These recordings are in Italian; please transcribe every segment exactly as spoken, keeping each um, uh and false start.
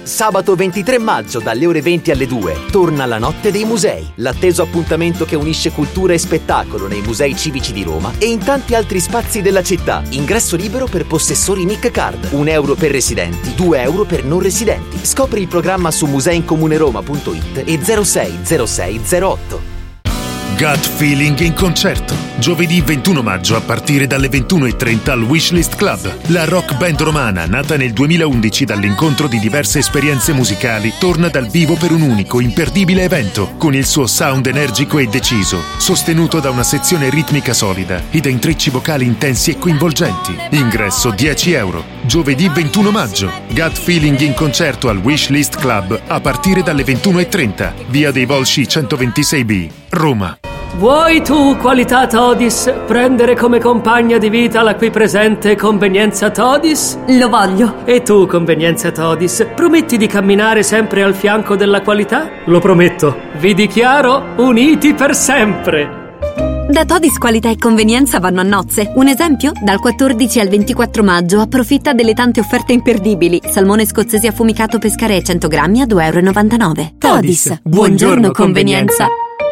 Sabato ventitré maggio dalle ore venti alle due torna la Notte dei Musei, l'atteso appuntamento che unisce cultura e spettacolo nei musei civici di Roma e in tanti altri spazi della città. Ingresso libero per possessori Nick Card, un euro per residenti, due euro per non residenti. Scopri il programma su museincomuneroma punto it e zero sei zero sei zero otto. Gut Feeling in concerto. Giovedì ventuno maggio a partire dalle ventuno e trenta al Wishlist Club. La rock band romana, nata nel duemilaundici dall'incontro di diverse esperienze musicali, torna dal vivo per un unico, imperdibile evento, con il suo sound energico e deciso, sostenuto da una sezione ritmica solida e da intrecci vocali intensi e coinvolgenti. Ingresso dieci euro. Giovedì ventuno maggio. Gut Feeling in concerto al Wishlist Club a partire dalle ventuno e trenta. Via dei Volsci centoventisei B, Roma. Vuoi tu, qualità Todis, prendere come compagna di vita la qui presente Convenienza Todis? Lo voglio. E tu, Convenienza Todis, prometti di camminare sempre al fianco della qualità? Lo prometto. Vi dichiaro uniti per sempre. Da Todis Qualità e Convenienza vanno a nozze. Un esempio? Dal quattordici al ventiquattro maggio approfitta delle tante offerte imperdibili. Salmone scozzese affumicato Pescarè cento grammi a due e novantanove euro. Todis, Todis. Buongiorno, Buongiorno convenienza.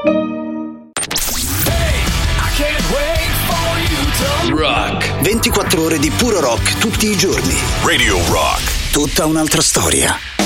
Rock. ventiquattro ore di puro rock tutti i giorni. Radio Rock. Tutta un'altra storia.